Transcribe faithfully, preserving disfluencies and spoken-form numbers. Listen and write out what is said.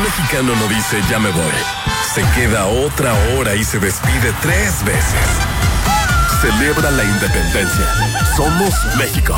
mexicano no dice ya me voy. Se queda otra hora y se despide tres veces. Celebra la independencia. Somos México.